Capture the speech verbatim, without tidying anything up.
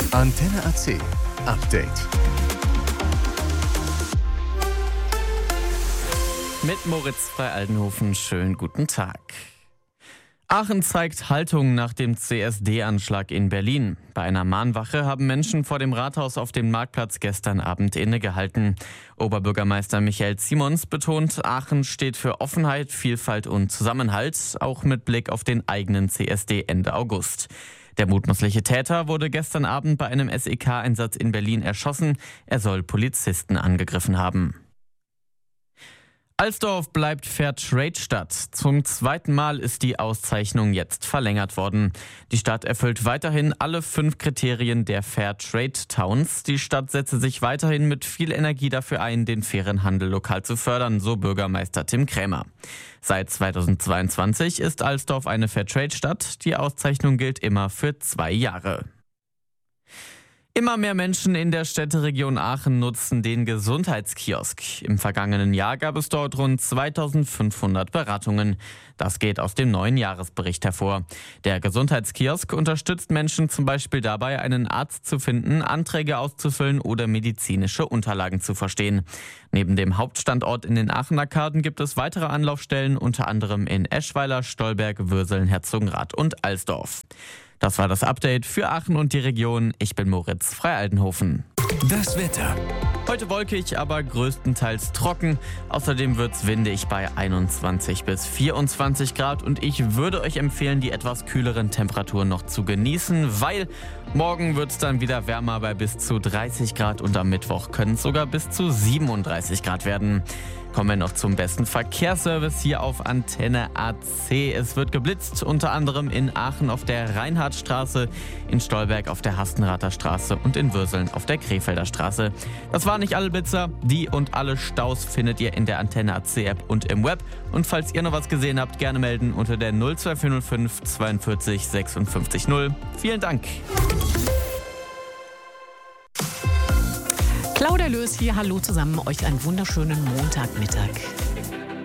Antenne A C Update. Mit Moritz Frei-Aldenhofen, schönen guten Tag. Aachen zeigt Haltung nach dem C S D-Anschlag in Berlin. Bei einer Mahnwache haben Menschen vor dem Rathaus auf dem Marktplatz gestern Abend innegehalten. Oberbürgermeister Michael Simons betont, Aachen steht für Offenheit, Vielfalt und Zusammenhalt, auch mit Blick auf den eigenen C S D Ende August. Der mutmaßliche Täter wurde gestern Abend bei einem S E K-Einsatz in Berlin erschossen. Er soll Polizisten angegriffen haben. Alsdorf bleibt Fairtrade-Stadt. Zum zweiten Mal ist die Auszeichnung jetzt verlängert worden. Die Stadt erfüllt weiterhin alle fünf Kriterien der Fairtrade-Towns. Die Stadt setze sich weiterhin mit viel Energie dafür ein, den fairen Handel lokal zu fördern, so Bürgermeister Tim Krämer. Seit zweitausendzweiundzwanzig ist Alsdorf eine Fairtrade-Stadt. Die Auszeichnung gilt immer für zwei Jahre. Immer mehr Menschen in der Städteregion Aachen nutzen den Gesundheitskiosk. Im vergangenen Jahr gab es dort rund zweitausendfünfhundert Beratungen. Das geht aus dem neuen Jahresbericht hervor. Der Gesundheitskiosk unterstützt Menschen zum Beispiel dabei, einen Arzt zu finden, Anträge auszufüllen oder medizinische Unterlagen zu verstehen. Neben dem Hauptstandort in den Aachen-Arkaden gibt es weitere Anlaufstellen, unter anderem in Eschweiler, Stolberg, Würseln, Herzogenrath und Alsdorf. Das war das Update für Aachen und die Region. Ich bin Moritz Frei-Aldenhofen. Das Wetter. Heute wolkig, aber größtenteils trocken. Außerdem wird's windig bei einundzwanzig bis vierundzwanzig Grad. Und ich würde euch empfehlen, die etwas kühleren Temperaturen noch zu genießen, weil morgen wird's dann wieder wärmer bei bis zu dreißig Grad und am Mittwoch können es sogar bis zu siebenunddreißig Grad werden. Kommen wir noch zum besten Verkehrsservice hier auf Antenne A C. Es wird geblitzt, unter anderem in Aachen auf der Reinhardtstraße, in Stolberg auf der Hastenrather Straße und in Würseln auf der Krefelder Straße. Das waren nicht alle Blitzer. Die und alle Staus findet ihr in der Antenne A C App und im Web. Und falls ihr noch was gesehen habt, gerne melden unter der null zwei vier null fünf zweiundvierzig sechsundfünfzig null. Vielen Dank. Claudia Löß hier, hallo zusammen, euch einen wunderschönen Montagmittag.